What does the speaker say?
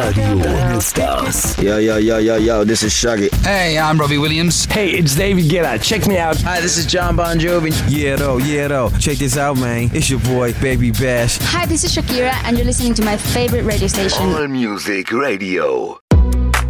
Radio Stars. Yo, this is Shaggy. Hey, I'm Robbie Williams. Hey, it's David Guetta. Check me out. Hi, this is John Bon Jovi. Yeah, though. Check this out, man. It's your boy, Baby Bash. Hi, this is Shakira, and you're listening to my favorite radio station. All Music Radio.